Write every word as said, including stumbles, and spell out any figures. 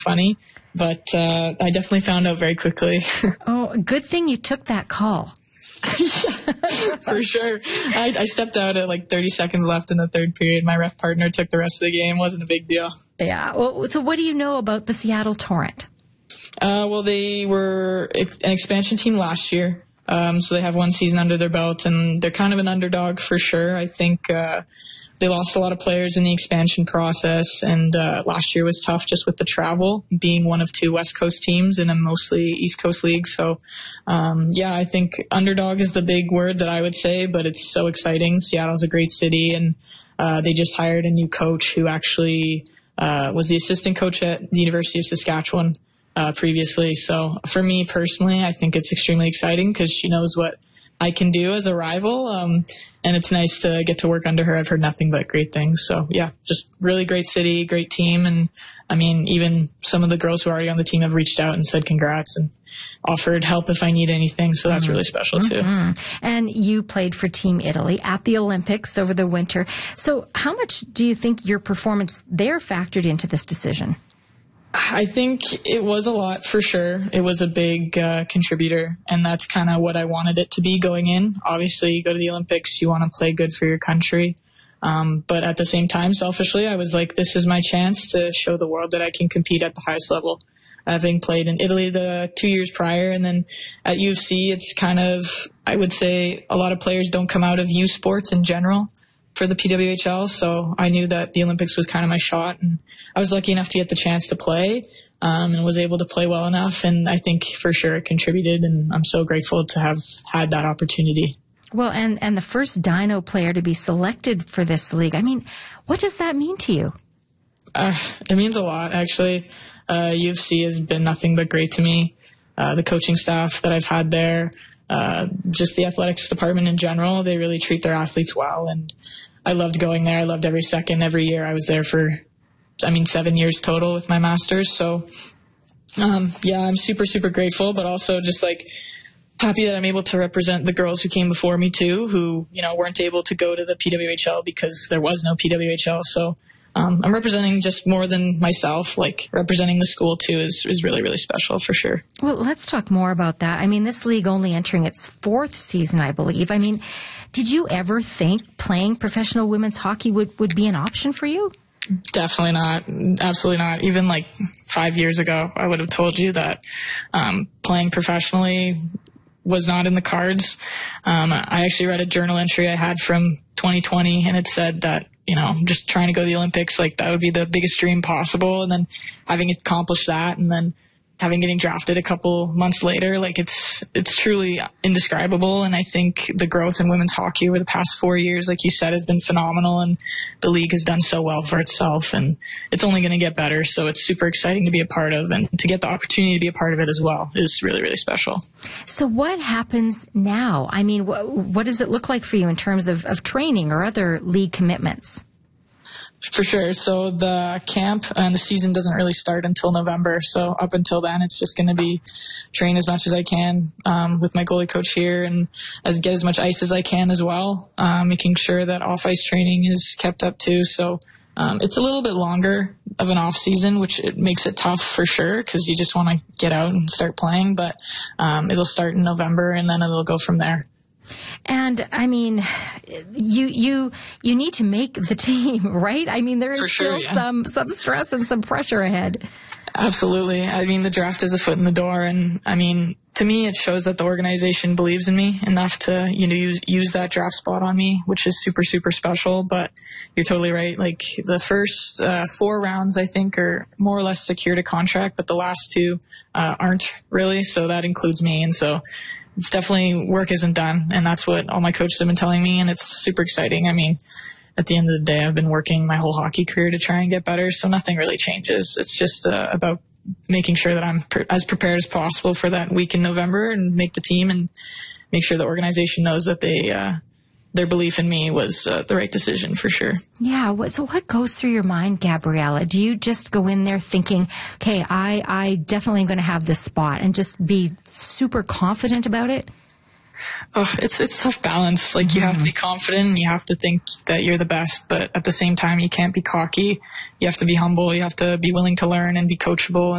funny, but uh, I definitely found out very quickly. Oh, good thing you took that call. For sure. I, I stepped out at like thirty seconds left in the third period. My ref partner took the rest of the game. Wasn't a big deal. Yeah. Well, so what do you know about the Seattle Torrent? Uh, well, they were an expansion team last year. Um, so they have one season under their belt, and they're kind of an underdog for sure. I think uh, they lost a lot of players in the expansion process, and uh, last year was tough just with the travel, being one of two West Coast teams in a mostly East Coast league. So, um, yeah, I think underdog is the big word that I would say, but it's so exciting. Seattle's a great city, and uh, they just hired a new coach who actually uh, was the assistant coach at the University of Saskatchewan uh, previously. So for me personally, I think it's extremely exciting because she knows what I can do as a rival. Um, and it's nice to get to work under her. I've heard nothing but great things. So yeah, just really great city, great team. And I mean, even some of the girls who are already on the team have reached out and said congrats and offered help if I need anything. So that's really special too. Mm-hmm. And you played for Team Italy at the Olympics over the winter. So how much do you think your performance there factored into this decision? I think it was a lot for sure. It was a big uh, contributor, and that's kind of what I wanted it to be going in. Obviously, you go to the Olympics, you want to play good for your country. Um, but at the same time, selfishly, I was like, this is my chance to show the world that I can compete at the highest level. Having played in Italy the two years prior, and then at U of C, it's kind of, I would say, a lot of players don't come out of U sports in general for the P W H L, so I knew that the Olympics was kind of my shot, and I was lucky enough to get the chance to play um, and was able to play well enough, and I think for sure it contributed, and I'm so grateful to have had that opportunity. Well, and, and the first Dino player to be selected for this league, I mean, what does that mean to you? Uh, it means a lot, actually. Uh, U of C has been nothing but great to me. Uh, the coaching staff that I've had there, uh, just the athletics department in general, they really treat their athletes well, and I loved going there. I loved every second, every year. I was there for, I mean, seven years total with my master's. So, um, yeah, I'm super, super grateful, but also just like happy that I'm able to represent the girls who came before me too, who, you know, weren't able to go to the P W H L because there was no P W H L. So, um, I'm representing just more than myself, like representing the school too is, is really, really special for sure. Well, let's talk more about that. I mean, this league only entering its fourth season, I believe. I mean, did you ever think playing professional women's hockey would, would be an option for you? Definitely not. Absolutely not. Even like five years ago, I would have told you that um, playing professionally was not in the cards. Um, I actually read a journal entry I had from twenty twenty, and it said that, you know, just trying to go to the Olympics, like that would be the biggest dream possible. And then having accomplished that, and then having getting drafted a couple months later, like it's it's truly indescribable. And I think the growth in women's hockey over the past four years, like you said, has been phenomenal, and the league has done so well for itself, and it's only going to get better. So it's super exciting to be a part of, and to get the opportunity to be a part of it as well is really, really special. So what happens now? I mean, wh- what does it look like for you in terms of, of training or other league commitments? For sure. So the camp and the season doesn't really start until November. So up until then, it's just going to be train as much as I can um, with my goalie coach here, and as get as much ice as I can as well, uh, making sure that off-ice training is kept up too. So um, it's a little bit longer of an off season, which it makes it tough for sure because you just want to get out and start playing. But um, it'll start in November, and then it'll go from there. And I mean, you you you need to make the team, right? I mean, there is For still sure, yeah. some some stress and some pressure ahead. Absolutely. I mean, the draft is a foot in the door, and I mean, to me, it shows that the organization believes in me enough to, you know, use use that draft spot on me, which is super, super special. But you're totally right. Like the first uh, four rounds, I think, are more or less secured a contract, but the last two uh, aren't really. So that includes me, and so it's definitely work isn't done, and that's what all my coaches have been telling me, and it's super exciting. I mean, at the end of the day, I've been working my whole hockey career to try and get better, so nothing really changes. It's just uh, about making sure that I'm pre- as prepared as possible for that week in November and make the team, and make sure the organization knows that they uh, their belief in me was uh, the right decision for sure. Yeah. What, so what goes through your mind, Gabriella? Do you just go in there thinking, okay, I, I definitely am going to have this spot, and just be super confident about it? Oh, it's it's tough balance. Like, you have to be confident, and you have to think that you're the best, but at the same time, you can't be cocky. You have to be humble. You have to be willing to learn and be coachable.